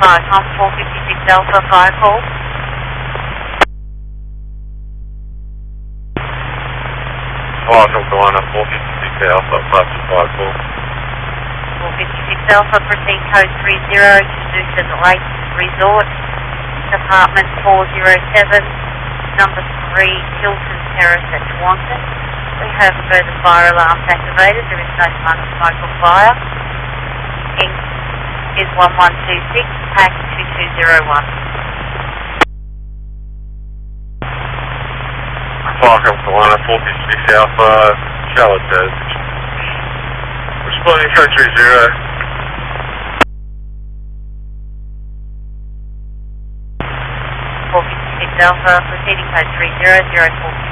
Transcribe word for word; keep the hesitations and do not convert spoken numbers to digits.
five, Tom four fifty-six Alpha, fire call. Fire North Carolina four fifty-six Alpha, five two five call. four fifty-six Alpha, proceed code three zero to Noosa Lake Resort, apartment four oh seven, number three, Hilton Terrace at Tawantin. We have further fire alarms activated. There is no sign of smoke or fire. Ink is one one two six, pack two two zero one. Fire North Carolina four fifty-six Alpha, Charlotte Desert. Responding code three zero. four fifty-six Alpha, proceeding code three zero zero four.